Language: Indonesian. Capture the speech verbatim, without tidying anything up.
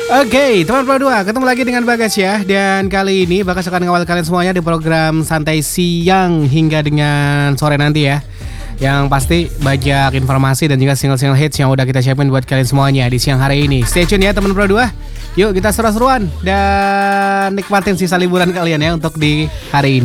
Oke, teman Pro dua, ketemu lagi dengan Bagas ya. Dan kali ini Bagas akan ngawal kalian semuanya di program santai siang hingga dengan sore nanti ya. Yang pasti banyak informasi dan juga single-single hits yang udah kita siapin buat kalian semuanya di siang hari ini. Stay tune ya teman Pro dua. Yuk kita seru-seruan dan nikmatin sisa liburan kalian ya untuk di hari ini.